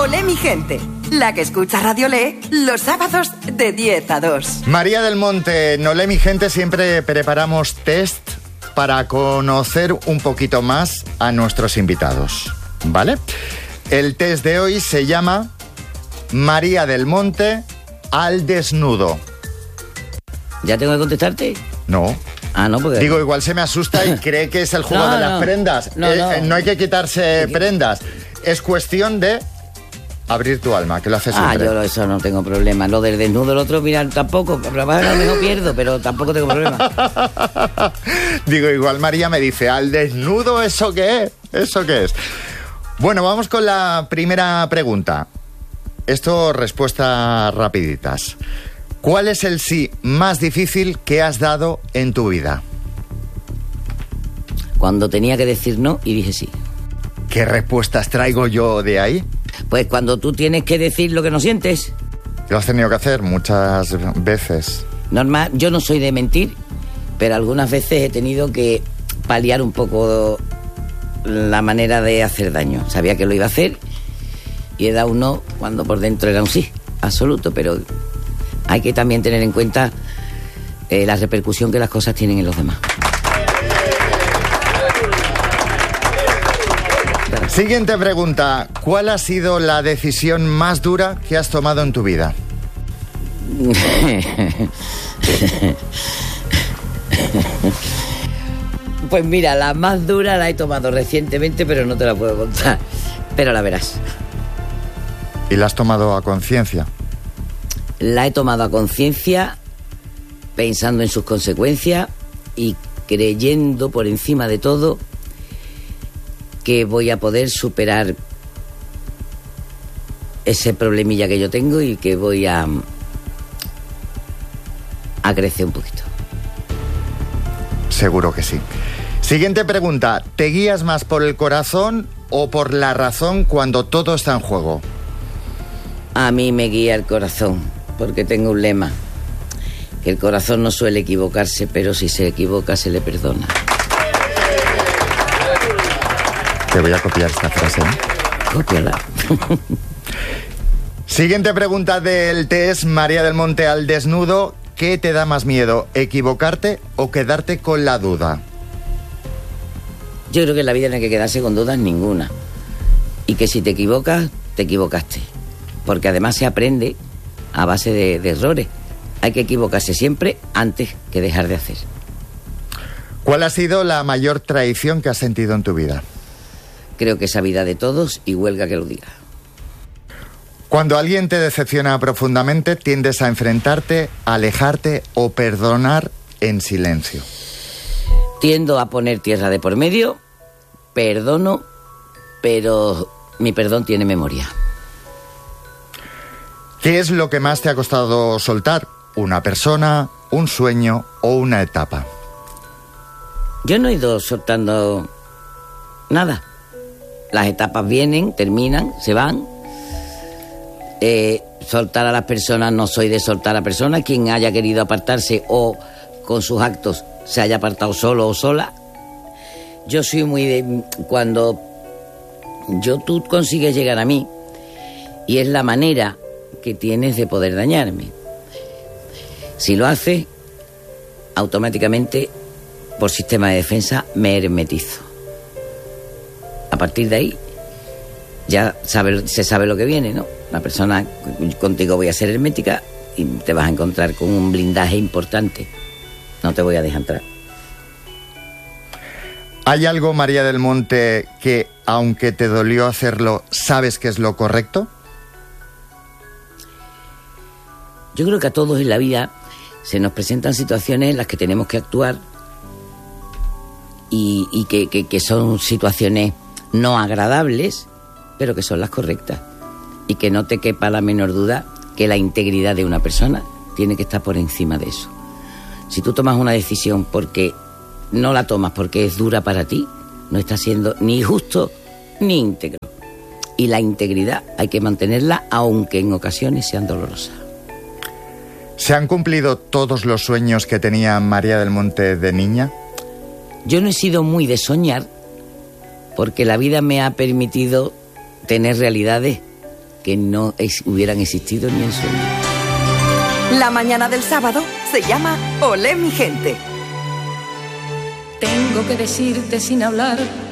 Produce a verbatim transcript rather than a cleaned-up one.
Olé mi gente, la que escucha Radio Olé los sábados de diez a dos. María del Monte, en Olé mi gente siempre preparamos test para conocer un poquito más a nuestros invitados, ¿vale? El test de hoy se llama María del Monte al desnudo. ¿Ya tengo que contestarte? No. Ah, no, porque... Digo, igual se me asusta y cree que es el juego no, de las no. prendas. No, eh, no. Eh, no hay que quitarse prendas. Es cuestión de abrir tu alma, que lo haces Ah, siempre. yo eso no tengo problema. Lo del desnudo, el otro, mira, tampoco. A lo mejor pierdo, pero tampoco tengo problema. Digo, igual María me dice, ¿al desnudo eso qué es? ¿Eso qué es? Bueno, vamos con la primera pregunta. Esto, respuestas rapiditas. ¿Cuál es el sí más difícil que has dado en tu vida? Cuando tenía que decir no y dije sí. ¿Qué respuestas traigo yo de ahí? Pues cuando tú tienes que decir lo que no sientes. Lo has tenido que hacer muchas veces. Normal, yo no soy de mentir, pero algunas veces he tenido que paliar un poco la manera de hacer daño. Sabía que lo iba a hacer y he dado un no cuando por dentro era un sí, absoluto, pero hay que también tener en cuenta eh, la repercusión que las cosas tienen en los demás. Siguiente pregunta. ¿Cuál ha sido la decisión más dura que has tomado en tu vida? Pues mira, la más dura la he tomado recientemente, pero no te la puedo contar. Pero la verás. ¿Y la has tomado a conciencia? La he tomado a conciencia, pensando en sus consecuencias y creyendo por encima de todo que voy a poder superar ese problemilla que yo tengo y que voy a, a crecer un poquito. Seguro que sí. Siguiente pregunta. ¿Te guías más por el corazón o por la razón cuando todo está en juego? A mí me guía el corazón, porque tengo un lema, que el corazón no suele equivocarse, pero si se equivoca se le perdona. Te voy a copiar esta frase, ¿eh? Cópiala. Siguiente pregunta del test, María del Monte al desnudo. ¿Qué te da más miedo, equivocarte o quedarte con la duda? Yo creo que en la vida no hay que quedarse con dudas ninguna. Y que si te equivocas, te equivocaste. Porque además se aprende a base de, de errores. Hay que equivocarse siempre antes que dejar de hacer. ¿Cuál ha sido la mayor traición que has sentido en tu vida? Creo que esa vida de todos y huelga que lo diga. Cuando alguien te decepciona profundamente, tiendes a enfrentarte, a alejarte o perdonar en silencio. Tiendo a poner tierra de por medio, perdono, pero mi perdón tiene memoria. ¿Qué es lo que más te ha costado soltar? ¿Una persona, un sueño o una etapa? Yo no he ido soltando nada. Las etapas vienen, terminan, se van. Eh, soltar a las personas, no soy de soltar a personas. Quien haya querido apartarse o con sus actos se haya apartado solo o sola. Yo soy muy de... Cuando yo tú consigues llegar a mí y es la manera que tienes de poder dañarme. Si lo haces, automáticamente, por sistema de defensa, me hermetizo. A partir de ahí, ya sabe, se sabe lo que viene, ¿no? La persona, contigo voy a ser hermética y te vas a encontrar con un blindaje importante. No te voy a dejar entrar. ¿Hay algo, María del Monte, que, aunque te dolió hacerlo, sabes que es lo correcto? Yo creo que a todos en la vida se nos presentan situaciones en las que tenemos que actuar y, y que, que, que son situaciones no agradables, pero que son las correctas. Y que no te quepa la menor duda que la integridad de una persona tiene que estar por encima de eso. Si tú tomas una decisión porque no la tomas porque es dura para ti, no estás siendo ni justo ni íntegro. Y la integridad hay que mantenerla aunque en ocasiones sean dolorosas. ¿Se han cumplido todos los sueños que tenía María del Monte de niña? Yo no he sido muy de soñar porque la vida me ha permitido tener realidades que no es- hubieran existido ni en sueño. La mañana del sábado se llama Olé mi gente. Tengo que decirte sin hablar